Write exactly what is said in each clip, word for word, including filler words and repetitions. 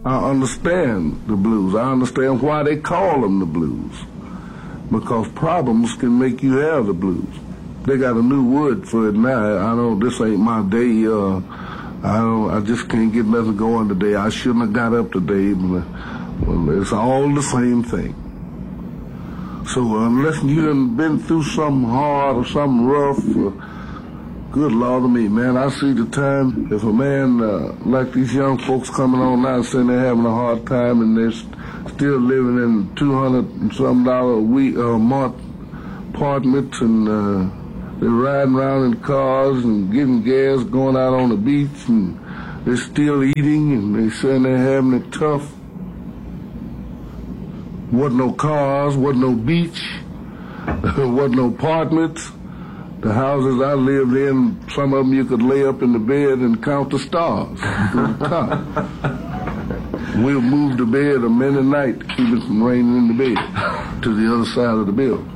I understand the blues. I understand why they call them the blues. Because problems can make you have the blues. They got a new word for it now. I know this ain't my day. Uh, I don't. I just can't get nothing going today. I shouldn't have got up today. But, well, it's all the same thing. So unless you done been through something hard or something rough, uh, good Lord of me, man, I see the time. If a man uh, like these young folks coming on now saying they're having a hard time and they're st- still living in two hundred and some dollar a week a uh, month apartments, and uh, they're riding around in cars and getting gas, going out on the beach, and they're still eating, and they saying they're having it tough. Wasn't no cars, wasn't no beach, wasn't no apartments. The houses I lived in, some of them you could lay up in the bed and count the stars. We'll move the bed a minute a night to keep it from raining in the bed to the other side of the building.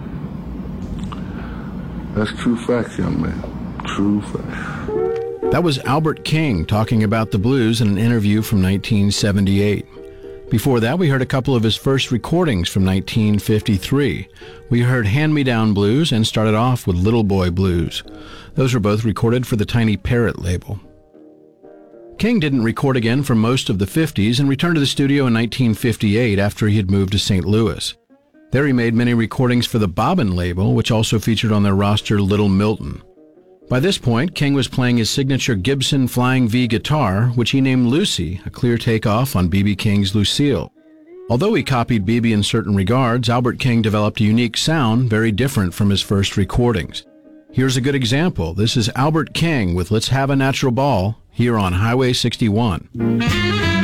That's true facts, young man. True facts. That was Albert King talking about the blues in an interview from nineteen seventy-eight. Before that, we heard a couple of his first recordings from nineteen fifty-three. We heard Hand-Me-Down Blues and started off with Little Boy Blues. Those were both recorded for the Tiny Parrot label. King didn't record again for most of the fifties and returned to the studio in nineteen fifty-eight after he had moved to Saint Louis. There he made many recordings for the Bobbin label, which also featured on their roster Little Milton. By this point, King was playing his signature Gibson Flying V guitar, which he named Lucy, a clear takeoff on B B King's Lucille. Although he copied B B in certain regards, Albert King developed a unique sound very different from his first recordings. Here's a good example. This is Albert King with Let's Have a Natural Ball here on Highway sixty-one.